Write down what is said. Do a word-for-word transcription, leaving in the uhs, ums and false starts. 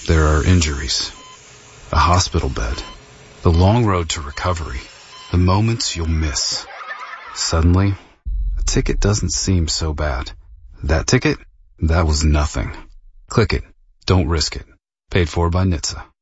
There are injuries, a hospital bed, the long road to recovery, the moments you'll miss. Suddenly, a ticket doesn't seem so bad. That ticket? That was nothing. Click it. Don't risk it. Paid for by N H T S A.